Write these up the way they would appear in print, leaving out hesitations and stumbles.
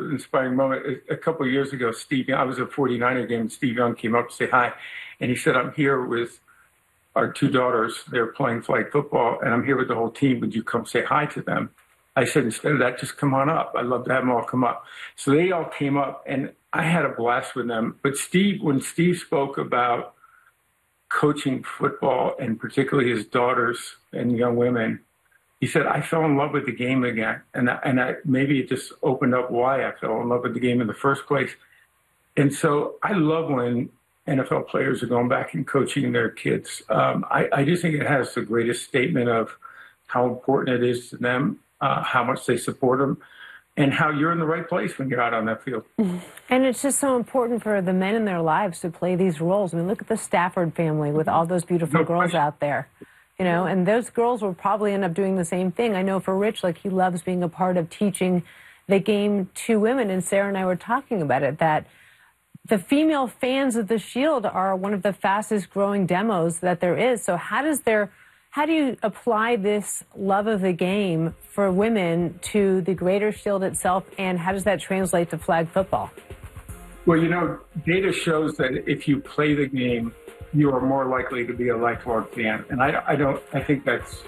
inspiring moment. A couple of years ago, Steve, I was at a 49er game, and Steve Young came up to say hi. And he said, I'm here with our two daughters. They're playing flag football, and I'm here with the whole team. Would you come say hi to them? I said, instead of that, just come on up. I'd love to have them all come up. So they all came up, and I had a blast with them. But when Steve spoke about coaching football, and particularly his daughters and young women, he said, I fell in love with the game again. And maybe it just opened up why I fell in love with the game in the first place. And so I love when NFL players are going back and coaching their kids. I just think it has the greatest statement of how important it is to them, how much they support them, and how you're in the right place when you're out on that field. And it's just so important for the men in their lives to play these roles. I mean, look at the Stafford family with all those beautiful girls out there. You know, and those girls will probably end up doing the same thing. I know for Rich, like, he loves being a part of teaching the game to women. And Sarah and I were talking about it, that the female fans of the Shield are one of the fastest growing demos that there is. So how do you apply this love of the game for women to the greater Shield itself, and how does that translate to flag football? Well, you know, data shows that if you play the game, you are more likely to be a lifelong fan. And I think that's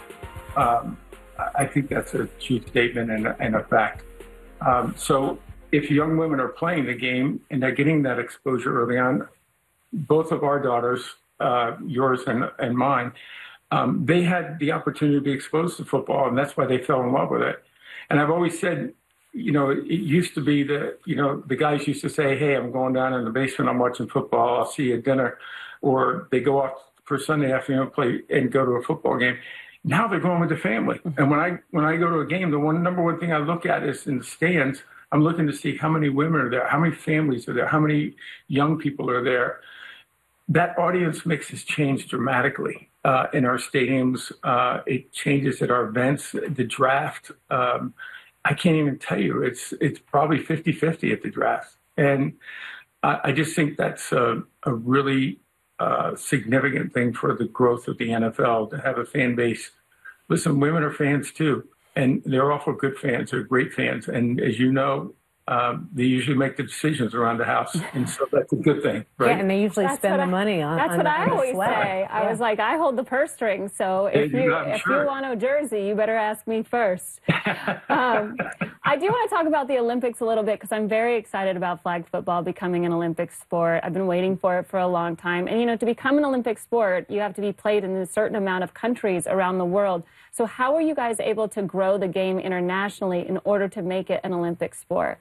a true statement and a fact. So if young women are playing the game and they're getting that exposure early on, both of our daughters, yours and mine, they had the opportunity to be exposed to football, and that's why they fell in love with it. And I've always said, you know, it used to be that, you know, the guys used to say, hey, I'm going down in the basement, I'm watching football, I'll see you at dinner. Or they go off for Sunday afternoon, play and go to a football game. Now they're going with the family. And when I go to a game, the number one thing I look at is in the stands, I'm looking to see how many women are there, how many families are there, how many young people are there. That audience mix has changed dramatically in our stadiums. It changes at our events, the draft. I can't even tell you, it's probably 50-50 at the draft. And I just think that's a really significant thing for the growth of the NFL, to have a fan base. Listen, women are fans too, and they're awful good fans. They're great fans. And as you know, they usually make the decisions around the house, and so that's a good thing, right? Yeah, and they usually spend the money on. That's what I always say. I was like, I hold the purse strings, so if you want a jersey, you better ask me first. I do want to talk about the Olympics a little bit, because I'm very excited about flag football becoming an Olympic sport. I've been waiting for it for a long time, and you know, to become an Olympic sport, you have to be played in a certain amount of countries around the world. So how are you guys able to grow the game internationally in order to make it an Olympic sport?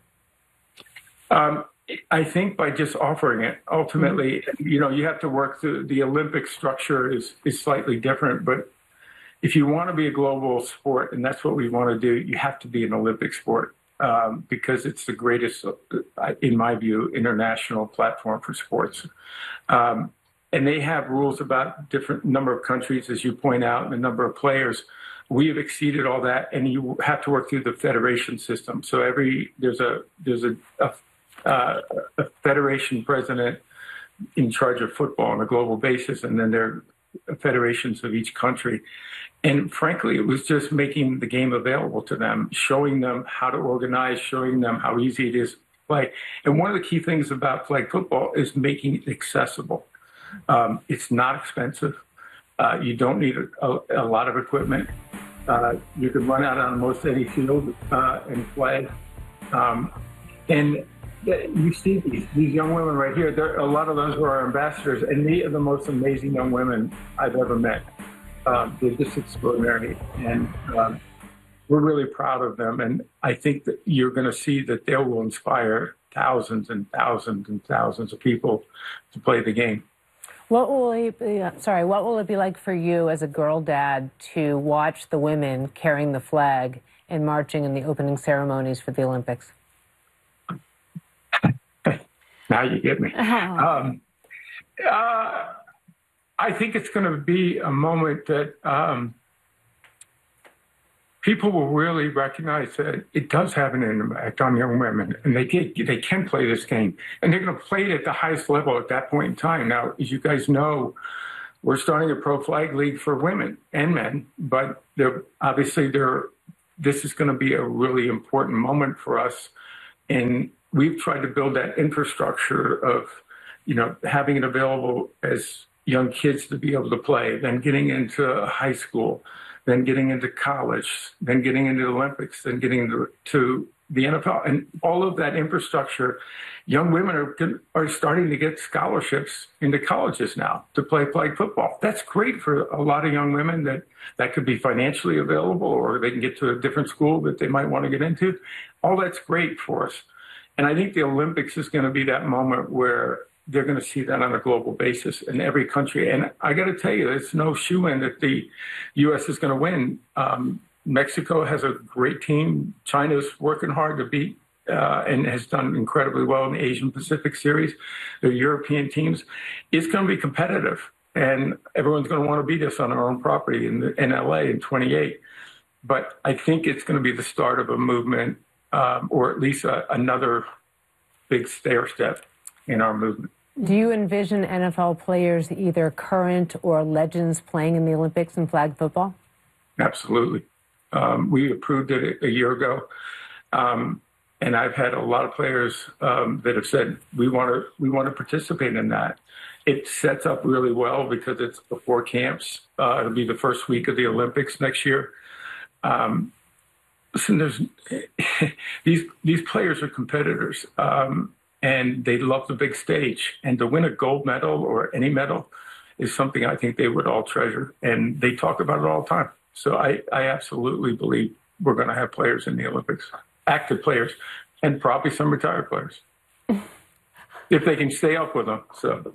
I think by just offering it. Ultimately, you know, you have to work through the Olympic structure is slightly different, but if you want to be a global sport, and that's what we want to do, you have to be an Olympic sport, because it's the greatest, in my view, international platform for sports. And they have rules about different number of countries, as you point out, and the number of players. We have exceeded all that, and you have to work through the federation system. So there's a federation president in charge of football on a global basis, and then there are federations of each country. And frankly, it was just making the game available to them, showing them how to organize, showing them how easy it is to play. And one of the key things about flag football is making it accessible. It's not expensive. You don't need a lot of equipment. You can run out on most any field and play. And you see these young women right here. A lot of those are our ambassadors, and they are the most amazing young women I've ever met. They're just extraordinary, and we're really proud of them. And I think that you're going to see that they will inspire thousands and thousands and thousands of people to play the game. What will it be like for you as a girl dad to watch the women carrying the flag and marching in the opening ceremonies for the Olympics? Now you get me. I think it's going to be a moment that people will really recognize that it does have an impact on young women, and they can play this game, and they're going to play it at the highest level at that point in time. Now, as you guys know, we're starting a pro flag league for women and men, but this is going to be a really important moment for us And we've tried to build that infrastructure of, having it available as young kids to be able to play, then getting into high school, then getting into college, then getting into the Olympics, then getting to the NFL, and all of that infrastructure. Young women are starting to get scholarships into colleges now to play flag football. That's great for a lot of young women that could be financially available, or they can get to a different school that they might want to get into. All that's great for us. And I think the Olympics is going to be that moment where they're going to see that on a global basis in every country. And I got to tell you, it's no shoe-in that the U.S. is going to win. Mexico has a great team. China's working hard to beat and has done incredibly well in the Asian Pacific Series. The European teams. It's going to be competitive, and everyone's going to want to beat us on our own property in LA in 28. But I think it's going to be the start of a movement, or at least another big stair step in our movement. Do you envision NFL players, either current or legends, playing in the Olympics in flag football? Absolutely. We approved it a year ago. And I've had a lot of players that have said, we want to participate in that. It sets up really well because it's before camps. It'll be the first week of the Olympics next year. Listen, these players are competitors, and they love the big stage. And to win a gold medal or any medal is something I think they would all treasure. And they talk about it all the time. So I absolutely believe we're going to have players in the Olympics, active players, and probably some retired players, if they can stay up with them. So,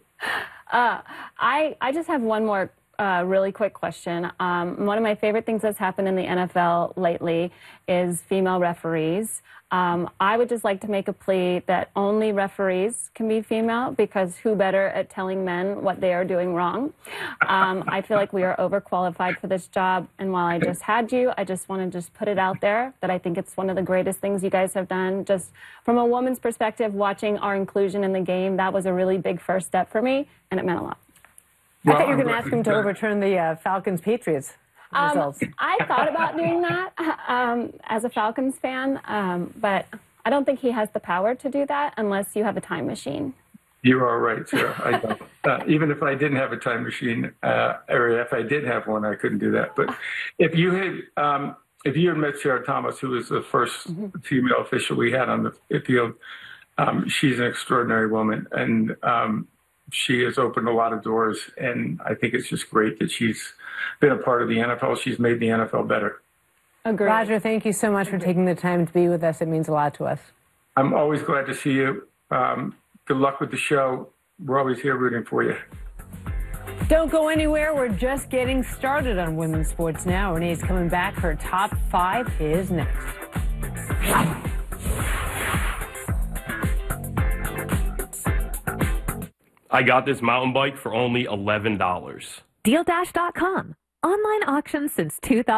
I just have one more really quick question. One of my favorite things that's happened in the NFL lately is female referees. I would just like to make a plea that only referees can be female, because who better at telling men what they are doing wrong? I feel like we are overqualified for this job. And while I just had you, I just want to just put it out there that I think it's one of the greatest things you guys have done. Just from a woman's perspective, watching our inclusion in the game, that was a really big first step for me, and it meant a lot. Well, I thought you were going to ask him to overturn the Falcons-Patriots results. I thought about doing that as a Falcons fan, but I don't think he has the power to do that unless you have a time machine. You are right, Sarah. I don't. Even if I didn't have a time machine, or if I did have one, I couldn't do that. But if you had met Sarah Thomas, who was the first female official we had on the field, she's an extraordinary woman, and she has opened a lot of doors, and I think it's just great that she's been a part of the NFL. She's made the NFL better. Agreed. Roger, thank you so much for taking the time to be with us. It means a lot to us. I'm always glad to see you. Good luck with the show. We're always here rooting for you. Don't go anywhere. We're just getting started on women's sports now. Renee's coming back. Her top 5 is next. I got this mountain bike for only $11. DealDash.com. Online auctions since 2000.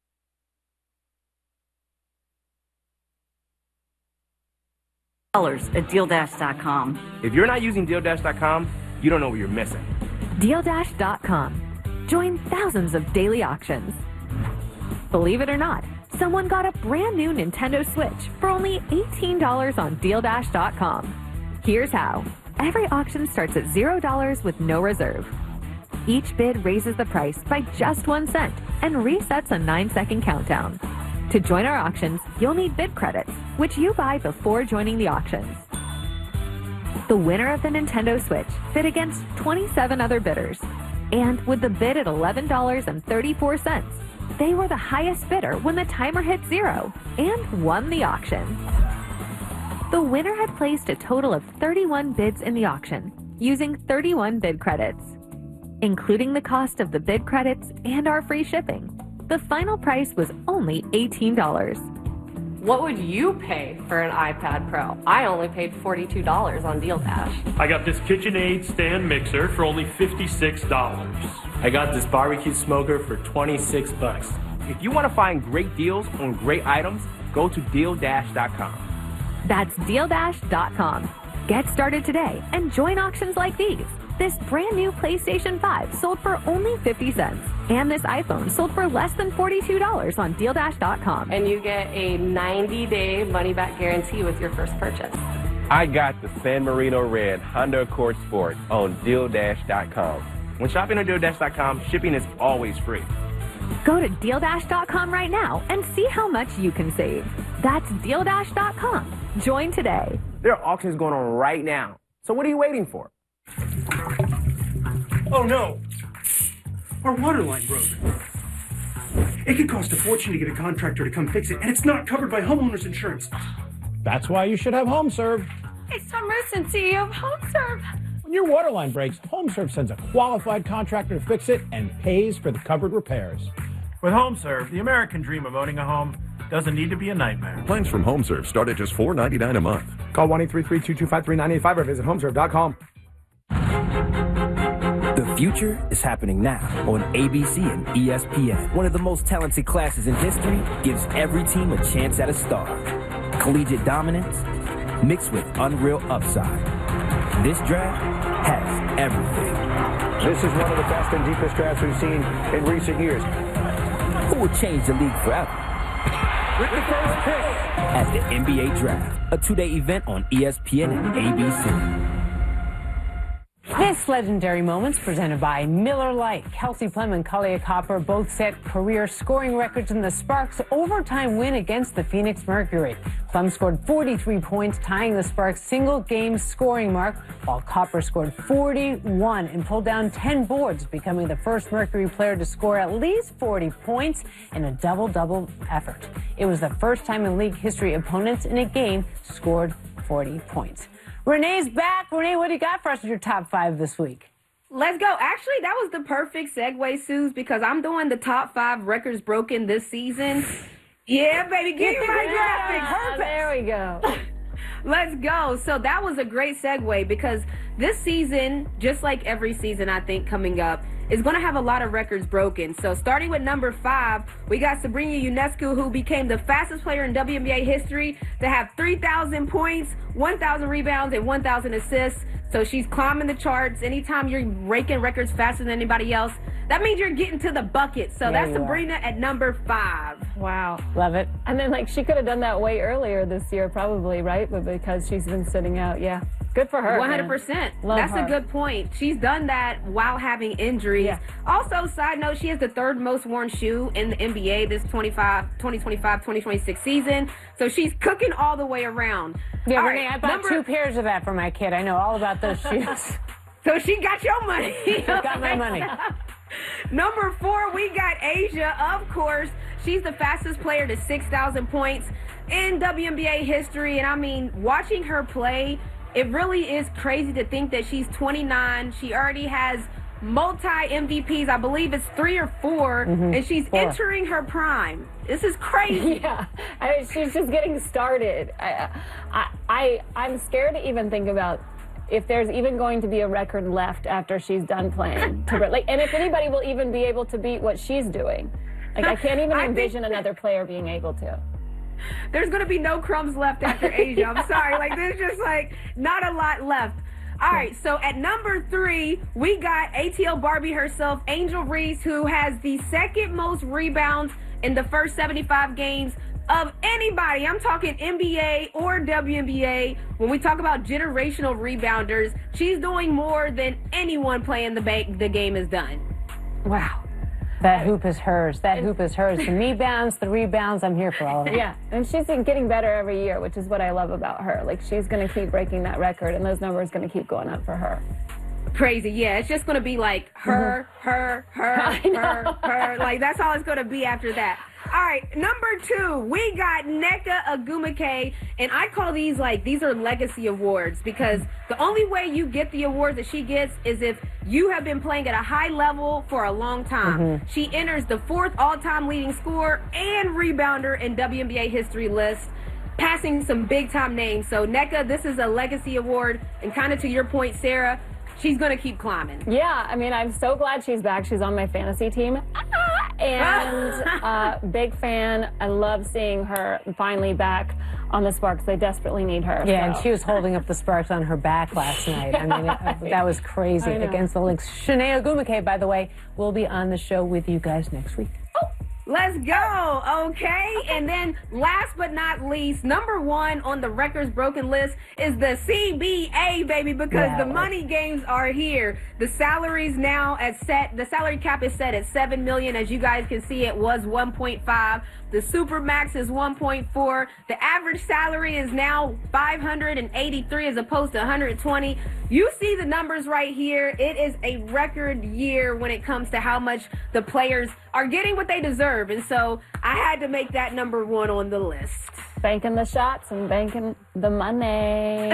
At DealDash.com. If you're not using DealDash.com, you don't know what you're missing. DealDash.com. Join thousands of daily auctions. Believe it or not, someone got a brand new Nintendo Switch for only $18 on DealDash.com. Here's how. Every auction starts at $0 with no reserve. Each bid raises the price by just 1 cent and resets a 9-second countdown. To join our auctions, you'll need bid credits, which you buy before joining the auctions. The winner of the Nintendo Switch bid against 27 other bidders. And with the bid at $11.34, they were the highest bidder when the timer hit 0 and won the auction. The winner had placed a total of 31 bids in the auction, using 31 bid credits. Including the cost of the bid credits and our free shipping, the final price was only $18. What would you pay for an iPad Pro? I only paid $42 on DealDash. I got this KitchenAid stand mixer for only $56. I got this barbecue smoker for $26. If you want to find great deals on great items, go to DealDash.com. That's DealDash.com. Get started today and join auctions like these This brand new PlayStation 5 sold for only 50 cents. And this iPhone sold for less than $42 on DealDash.com. And you get a 90-day money-back guarantee with your first purchase. I got the San Marino Red Honda Accord Sport on DealDash.com. When shopping on DealDash.com, shipping is always free. Go to DealDash.com right now and see how much you can save. That's DealDash.com. Join today. There are auctions going on right now. So what are you waiting for? Oh no! Our water line broke. It could cost a fortune to get a contractor to come fix it, and it's not covered by homeowners insurance. That's why you should have HomeServe. It's the emergency of HomeServe. When your water line breaks, HomeServe sends a qualified contractor to fix it and pays for the covered repairs. With HomeServe, the American dream of owning a home doesn't need to be a nightmare. Plans from HomeServe start at just $4.99 a month. Call 1-833-225-3985 or visit HomeServe.com. The future is happening now on ABC and ESPN. One of the most talented classes in history gives every team a chance at a star. Collegiate dominance mixed with unreal upside. This draft has everything. This is one of the best and deepest drafts we've seen in recent years. Who will change the league forever? With the first pick at the NBA Draft, a two-day event on ESPN and ABC. This Legendary Moments presented by Miller Lite. Kelsey Plum and Kahleah Copper both set career scoring records in the Sparks' overtime win against the Phoenix Mercury. Plum scored 43 points, tying the Sparks' single-game scoring mark, while Copper scored 41 and pulled down 10 boards, becoming the first Mercury player to score at least 40 points in a double-double effort. It was the first time in league history opponents in a game scored 40 points. Renee's back. Renee, what do you got for us with your top 5 this week? Let's go. Actually, that was the perfect segue, Suze, because I'm doing the top 5 records broken this season. Yeah, baby, give me my graphic. There we go. Let's go. So that was a great segue because this season, just like every season, I think, coming up, is going to have a lot of records broken. So starting with number 5, we got Sabrina Ionescu, who became the fastest player in WNBA history to have 3,000 points, 1,000 rebounds, and 1,000 assists. So she's climbing the charts. Anytime you're breaking records faster than anybody else, that means you're getting to the bucket. So that's Sabrina at number 5. Wow. Love it. And then, like, she could have done that way earlier this year, probably, right? But because she's been sitting out, yeah. Good for her. 100%. That's a good point. She's done that while having injuries. Yeah. Also, side note, she has the 3rd most worn shoe in the NBA this 2025-2026 season. So she's cooking all the way around. Yeah, all Renee, I bought 2 pairs of that for my kid. I know all about those shoes. So she got your money. She got my money. Number 4, we got Asia, of course. She's the fastest player to 6,000 points in WNBA history. And I mean, watching her play, it really is crazy to think that she's 29. She already has multi-MVPs. I believe it's 3 or 4, and she's 4. Entering her prime. This is crazy. Yeah, I mean, she's just getting started. I'm scared to even think about if there's even going to be a record left after she's done playing. And if anybody will even be able to beat what she's doing. Like, I can't even envision another player being able to. There's going to be no crumbs left after Asia. I'm sorry. Like, there's just, like, not a lot left. All right, so at number 3, we got ATL Barbie herself, Angel Reese, who has the 2nd most rebounds in the first 75 games of anybody. I'm talking NBA or WNBA. When we talk about generational rebounders, she's doing more than anyone playing the game has done. Wow. That hoop is hers. That hoop is hers. The rebounds, I'm here for all of it. Yeah, and she's been getting better every year, which is what I love about her. Like, she's going to keep breaking that record, and those numbers going to keep going up for her. Crazy, yeah. It's just going to be like her. Like, that's all it's going to be after that. All right, number 2, we got Nneka Ogwumike, and I call these, like, these are legacy awards because the only way you get the awards that she gets is if you have been playing at a high level for a long time. She enters the 4th all-time leading scorer and rebounder in WNBA history list, passing some big-time names. So, Nneka, this is a legacy award, and kind of to your point, Sarah, she's going to keep climbing. Yeah, I mean, I'm so glad she's back. She's on my fantasy team. And big fan. I love seeing her finally back on the Sparks. They desperately need her. Yeah, so. and she was holding up the Sparks on her back last night. I mean, that was crazy against the Lynx. Shanae Ogwumike, by the way, will be on the show with you guys next week. Let's go, okay? And then last but not least, number one on the records broken list is the CBA, baby, because the money games are here. The salaries now the salary cap is set at $7 million. As you guys can see, it was 1.5. The Supermax is 1.4. The average salary is now 583 as opposed to 120. You see the numbers right here. It is a record year when it comes to how much the players are getting what they deserve. And so I had to make that number one on the list. Banking the shots and banking the money.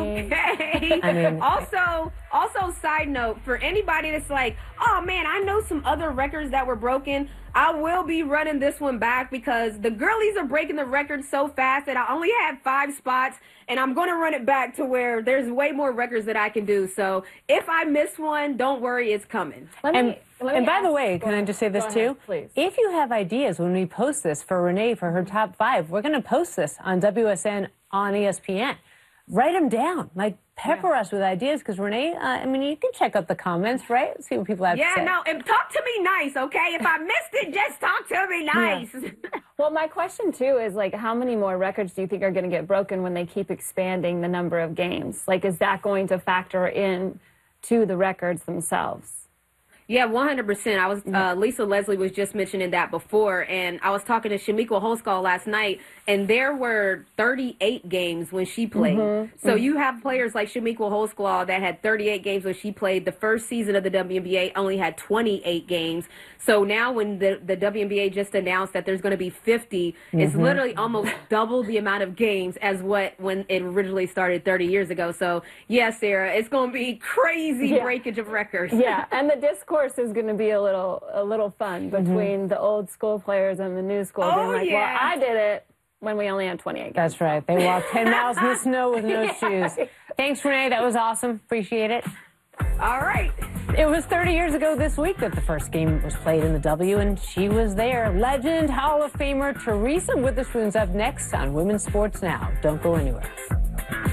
Okay. I mean, also, side note, for anybody that's like, oh man, I know some other records that were broken, I will be running this one back because the girlies are breaking the record so fast that I only have 5 spots, and I'm going to run it back to where there's way more records that I can do. So if I miss one, don't worry, it's coming. And by the way, can I just say this too? Please. If you have ideas when we post this for Renee for her top 5, we're going to post this on WSN on ESPN. Write them down. Like, pepper us with ideas because Renee, I mean, you can check out the comments, right? See what people have to say. Yeah, no, and talk to me nice, okay? If I missed it, just talk to me nice. Yeah. Well, my question, too, is, like, how many more records do you think are going to get broken when they keep expanding the number of games? Like, is that going to factor in to the records themselves? Yeah, 100%. I was Lisa Leslie was just mentioning that before, and I was talking to Shamika Holskall last night, and there were 38 games when she played. So you have players like Shamika Holskall that had 38 games when she played. The first season of the WNBA only had 28 games. So now when the WNBA just announced that there's going to be 50, it's literally almost double the amount of games as when it originally started 30 years ago. So, yeah, Sarah, it's going to be crazy breakage of records. Yeah, and the discourse is going to be a little fun between the old school players and the new school being like, well, I did it when we only had 28 games. That's right. They walked 10 miles in the snow with no shoes. Thanks, Renee. That was awesome. Appreciate it. All right. It was 30 years ago this week that the first game was played in the W, and she was there. Legend, Hall of Famer Teresa Witherspoon's up next on Women's Sports Now. Don't go anywhere.